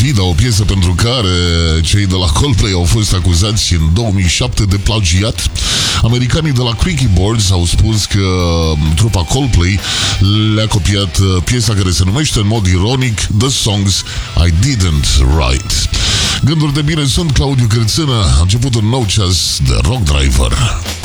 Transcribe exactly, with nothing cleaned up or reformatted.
Vida, o piesă pentru care cei de la Coldplay au fost acuzați în două mii șapte de plagiat. Americanii de la Creaky Boards au spus că trupa Coldplay le-a copiat piesa care se numește în mod ironic The Songs I Didn't Write. Gânduri de bine, sunt Claudiu Cârțână. A început un nou ceas de Rock Driver.